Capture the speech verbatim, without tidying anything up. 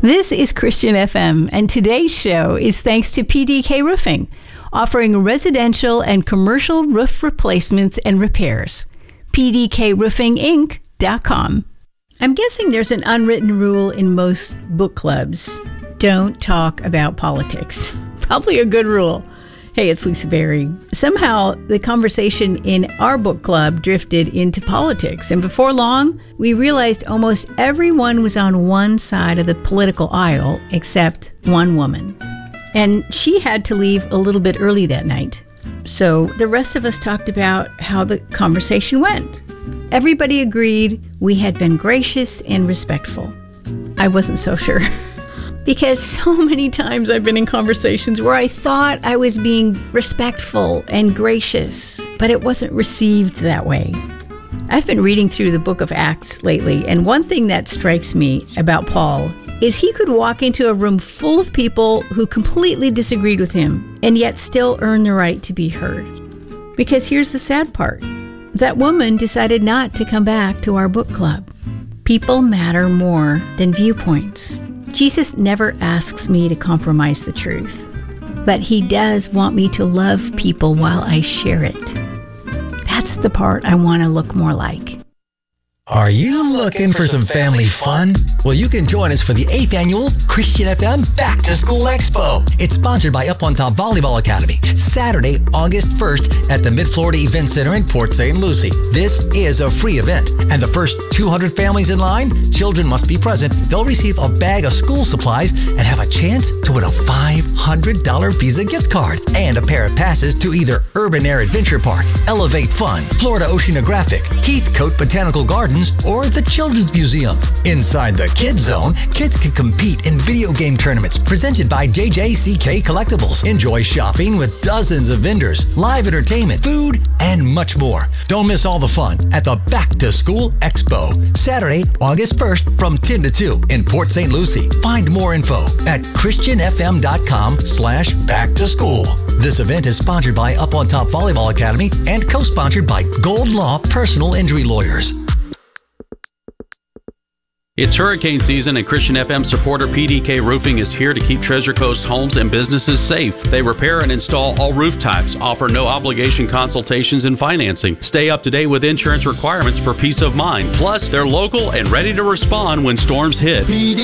This is Christian F M, and today's show is thanks to P D K Roofing, offering residential and commercial roof replacements and repairs. P D K roofing inc dot com. I'm guessing there's an unwritten rule in most book clubs. Don't talk about politics. Probably a good rule. Hey, it's Lisa Berry. Somehow, the conversation in our book club drifted into politics, and before long, we realized almost everyone was on one side of the political aisle except one woman. And she had to leave a little bit early that night. So the rest of us talked about how the conversation went. Everybody agreed we had been gracious and respectful. I wasn't so sure. Because so many times I've been in conversations where I thought I was being respectful and gracious, but it wasn't received that way. I've been reading through the book of Acts lately, and one thing that strikes me about Paul is he could walk into a room full of people who completely disagreed with him and yet still earn the right to be heard. Because here's the sad part. That woman decided not to come back to our book club. People matter more than viewpoints. Jesus never asks me to compromise the truth, but he does want me to love people while I share it. That's the part I want to look more like. Are you looking for some family fun? Well, you can join us for the eighth annual Christian F M Back to School Expo. It's sponsored by Up on Top Volleyball Academy, Saturday, August first at the Mid-Florida Event Center in Port Saint Lucie. This is a free event, and the first two hundred families in line, children must be present. They'll receive a bag of school supplies and have a chance to win a five hundred dollars Visa gift card and a pair of passes to either Urban Air Adventure Park, Elevate Fun, Florida Oceanographic, Heathcote Botanical Gardens, or the Children's Museum. Inside the Kids Zone, kids can compete in video game tournaments presented by J J C K Collectibles. Enjoy shopping with dozens of vendors, live entertainment, food, and much more. Don't miss all the fun at the Back to School Expo, Saturday, August first from ten to two in Port Saint Lucie. Find more info at christianfm.com slash back to school. This event is sponsored by Up on Top Volleyball Academy and co-sponsored by Gold Law Personal Injury Lawyers. It's hurricane season, and Christian F M supporter P D K Roofing is here to keep Treasure Coast homes and businesses safe. They repair and install all roof types, offer no obligation consultations and financing. Stay up to date with insurance requirements for peace of mind. Plus, they're local and ready to respond when storms hit. P D